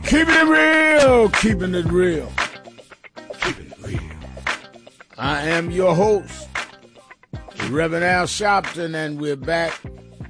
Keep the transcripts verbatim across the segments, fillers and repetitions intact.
Keeping it real, keeping it real, keeping it real. I am your host, Reverend Al Sharpton, and we're back.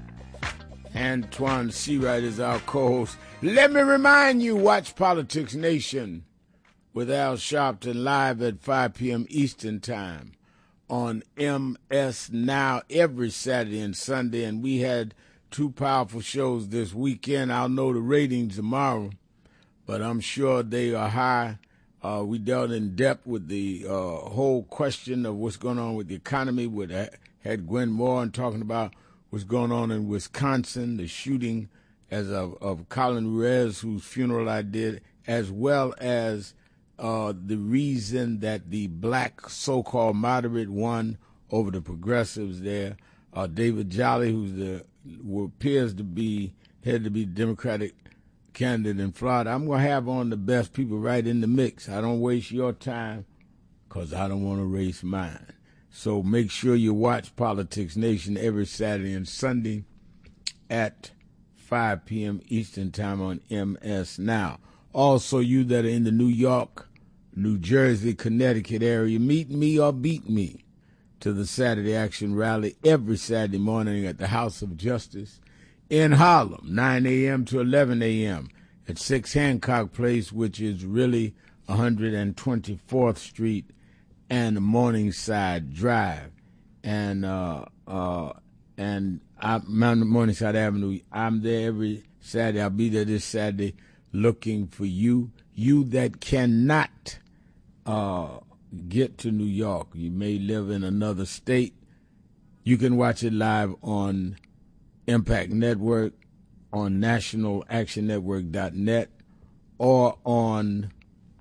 Antoine Seawright is our co-host. Let me remind you, watch Politics Nation with Al Sharpton live at five p.m. Eastern Time on M S Now every Saturday and Sunday. And we had two powerful shows this weekend. I'll know the ratings tomorrow, but I'm sure they are high. Uh, we dealt in depth with the uh, whole question of what's going on with the economy. With uh, had Gwen Moore and talking about what's going on in Wisconsin, the shooting as of, of Colin Reyes, whose funeral I did, as well as uh, the reason that the black so-called moderate won over the progressives there. Uh, David Jolly, who's the who appears to be headed to be Democratic candidate in Florida. I'm going to have on the best people right in the mix. I don't waste your time because I don't want to waste mine. So make sure you watch Politics Nation every Saturday and Sunday at five p.m. Eastern Time on M S Now. Also, you that are in the New York, New Jersey, Connecticut area, meet me or beat me to the Saturday Action Rally every Saturday morning at the House of Justice in Harlem, nine a.m. to eleven a.m. at six Hancock Place, which is really one hundred twenty-fourth Street and Morningside Drive. And uh, uh, and I, Morningside Avenue, I'm there every Saturday. I'll be there this Saturday looking for you. You that cannot uh, get to New York, you may live in another state, you can watch it live on Impact Network, on national action network dot net, or on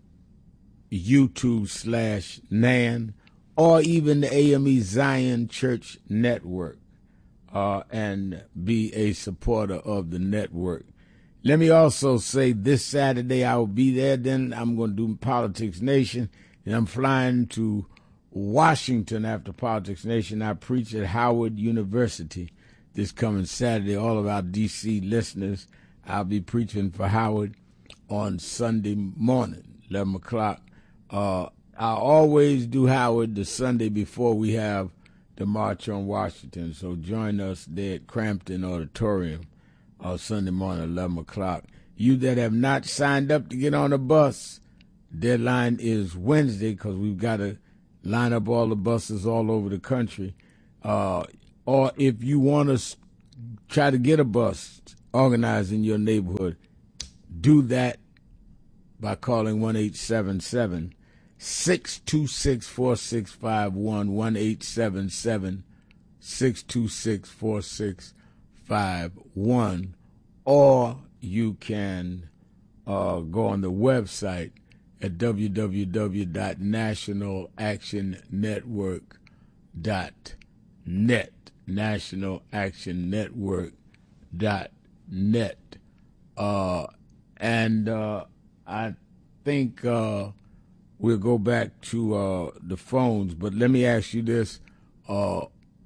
YouTube slash Nan, or even the A M E Zion Church Network, uh, and be a supporter of the network. Let me also say this Saturday I will be there. Then I'm going to do Politics Nation, and I'm flying to Washington after Politics Nation. I preach at Howard University this coming Saturday. All of our D C listeners, I'll be preaching for Howard on Sunday morning, eleven o'clock. Uh, I always do Howard the Sunday before we have the March on Washington. So join us there at Crampton Auditorium on Sunday morning, eleven o'clock. You that have not signed up to get on the bus, deadline is Wednesday because we've got to line up all the buses all over the country. Uh, or if you want to try to get a bus organized in your neighborhood, do that by calling one eight seven seven, six two six, four six five one, one eight seven seven, six two six, four six five one, or you can uh, go on the website at w w w dot national action network dot net, national action network dot net. Uh, and uh, I think uh, we'll go back to uh, the phones, but let me ask you this. Uh,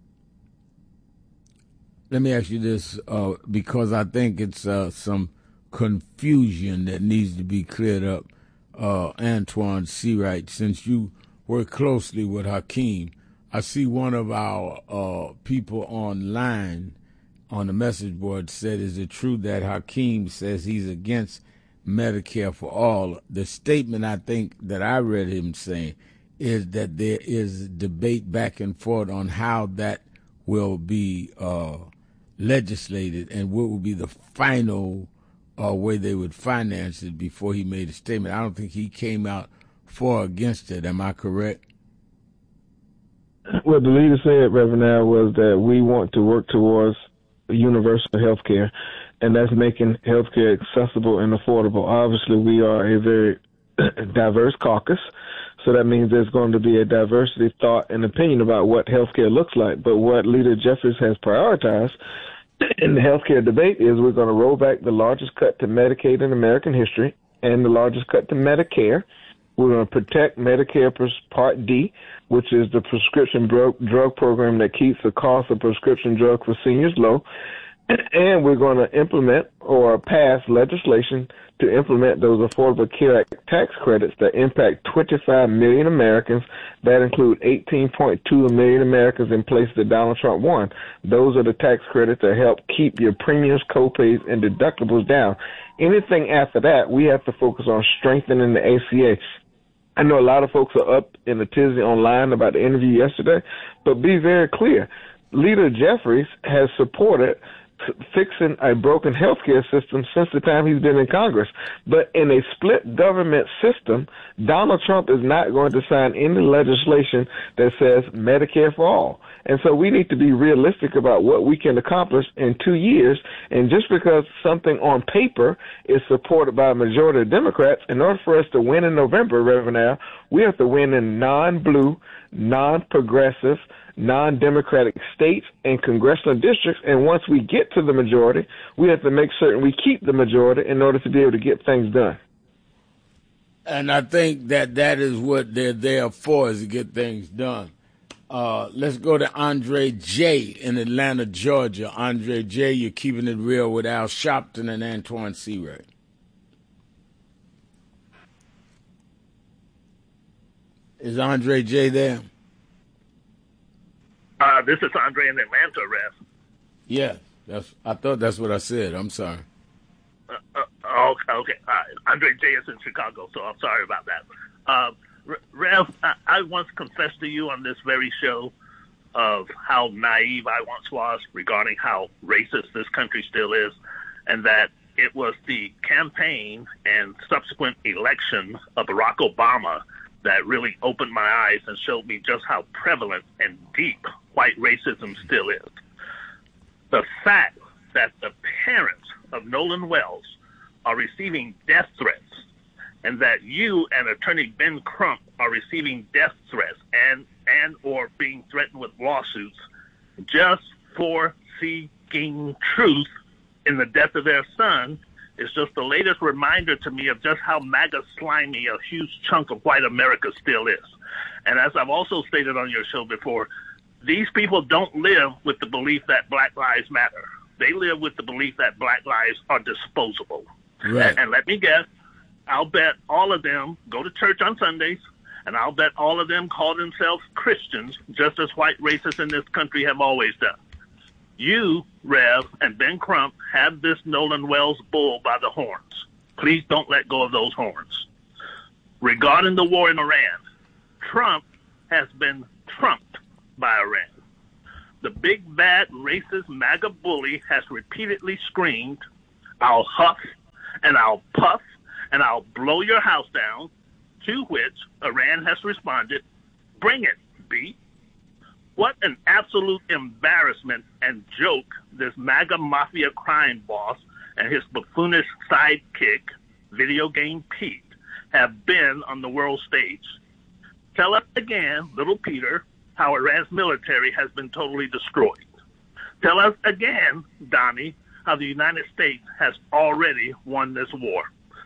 let me ask you this, uh, because I think it's uh, some confusion that needs to be cleared up. Uh, Antoine Seawright, since you work closely with Hakeem, I see one of our uh, people online on the message board said, is it true that Hakeem says he's against Medicare for all? The statement I think that I read him saying is that there is debate back and forth on how that will be uh, legislated and what will be the final uh, way they would finance it before he made a statement. I don't think he came out for or against it. Am I correct? What the leader said, Reverend Al, was that we want to work towards universal health care, and that's making health care accessible and affordable. Obviously, we are a very diverse caucus, so that means there's going to be a diversity of thought and opinion about what health care looks like. But what Leader Jeffries has prioritized in the health care debate is we're going to roll back the largest cut to Medicaid in American history and the largest cut to Medicare. We're going to protect Medicare Part D, which is the prescription drug, drug program that keeps the cost of prescription drugs for seniors low. And we're going to implement or pass legislation to implement those Affordable Care Act tax credits that impact twenty-five million Americans. That include eighteen point two million Americans in place that Donald Trump won. Those are the tax credits that help keep your premiums, co-pays, and deductibles down. Anything after that, we have to focus on strengthening the A C A. I know a lot of folks are up in a tizzy online about the interview yesterday, but be very clear. Leader Jeffries has supported fixing a broken healthcare system since the time he's been in Congress. But in a split government system, Donald Trump is not going to sign any legislation that says Medicare for all. And so we need to be realistic about what we can accomplish in two years. And just because something on paper is supported by a majority of Democrats, in order for us to win in November, Reverend Al, we have to win in non-blue, non-progressive, non-democratic states and congressional districts, and once we get to the majority, we have to make certain we keep the majority in order to be able to get things done. And I think that that is what they're there for, is to get things done. Uh, let's go to Andre J. in Atlanta, Georgia. Andre J., you're keeping it real with Al Sharpton and Antoine Seawright. Is Andre J. there? Uh, this is Andre in Atlanta, Rev. Yeah, that's. I thought that's what I said. I'm sorry. Uh, uh, okay, okay. Uh, Andre J is in Chicago, so I'm sorry about that. Uh, Rev, I, I once confessed to you on this very show of how naive I once was regarding how racist this country still is, and that it was the campaign and subsequent election of Barack Obama that really opened my eyes and showed me just how prevalent and deep white racism still is. The fact that the parents of Nolan Wells are receiving death threats, and that you and Attorney Ben Crump are receiving death threats and, and or being threatened with lawsuits just for seeking truth in the death of their son, is just the latest reminder to me of just how MAGA slimy a huge chunk of white America still is. And as I've also stated on your show before, these people don't live with the belief that Black lives matter. They live with the belief that Black lives are disposable. Right. And, and let me guess, I'll bet all of them go to church on Sundays, and I'll bet all of them call themselves Christians, just as white racists in this country have always done. You, Rev, and Ben Crump have this Nolan Wells bull by the horns. Please don't let go of those horns. Regarding the war in Iran, Trump has been trumped by Iran. The big, bad, racist MAGA bully has repeatedly screamed, "I'll huff and I'll puff and I'll blow your house down," to which Iran has responded, "Bring it, B." What an absolute embarrassment and joke this MAGA mafia crime boss and his buffoonish sidekick, Video Game Pete, have been on the world stage. Tell us again, little Peter, how Iran's military has been totally destroyed. Tell us again, Donnie, how the United States has already won this war.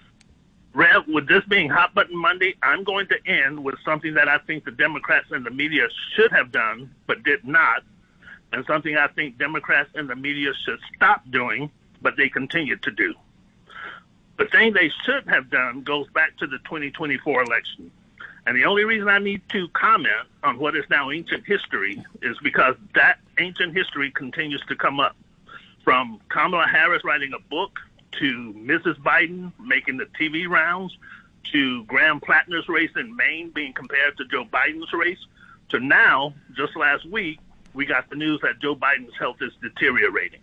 Rev, with this being Hot Button Monday, I'm going to end with something that I think the Democrats and the media should have done, but did not, and something I think Democrats and the media should stop doing, but they continue to do. The thing they should have done goes back to the twenty twenty-four election. And the only reason I need to comment on what is now ancient history is because that ancient history continues to come up. From Kamala Harris writing a book, to Missus Biden making the T V rounds, to Graham Plattner's race in Maine being compared to Joe Biden's race, to now, just last week, we got the news that Joe Biden's health is deteriorating.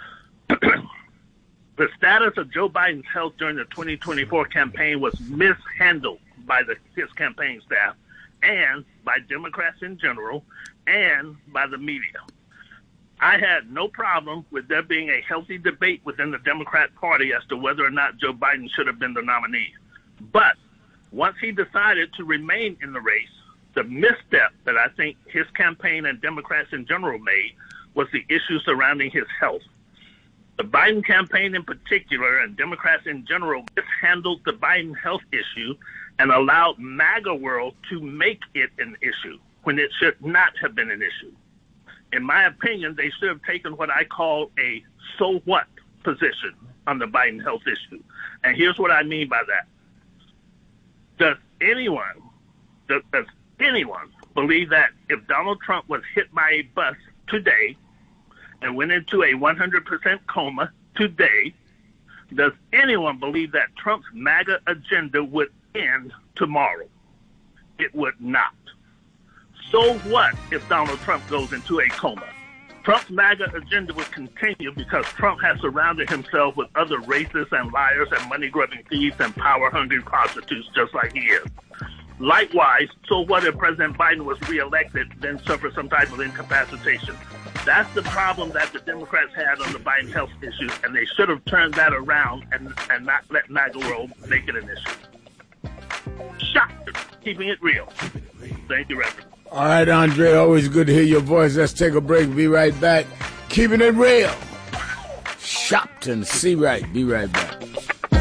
The status of Joe Biden's health during the twenty twenty-four campaign was mishandled by the, his campaign staff and by Democrats in general and by the media. I had no problem with there being a healthy debate within the Democrat Party as to whether or not Joe Biden should have been the nominee. But once he decided to remain in the race, the misstep that I think his campaign and Democrats in general made was the issue surrounding his health. The Biden campaign in particular and Democrats in general mishandled the Biden health issue and allowed MAGA world to make it an issue when it should not have been an issue. in my opinion, they should have taken what I call a so what position on the Biden health issue. And here's what I mean by that. Does anyone, does, does anyone believe that if Donald Trump was hit by a bus today and went into a one hundred percent coma today, does anyone believe that Trump's MAGA agenda would end tomorrow? It would not. So what if Donald Trump goes into a coma? Trump's MAGA agenda would continue because Trump has surrounded himself with other racists and liars and money-grubbing thieves and power-hungry prostitutes just like he is. Likewise, so what if President Biden was reelected, then suffered some type of incapacitation? That's the problem that the Democrats had on the Biden health issues, and they should have turned that around and, and not let MAGA world make it an issue. Shocker, keeping it real. Thank you, Reverend. All right, Andre, always good to hear your voice. Let's take a break. Be right back. Keeping it real. Shopton, see right. Be right back.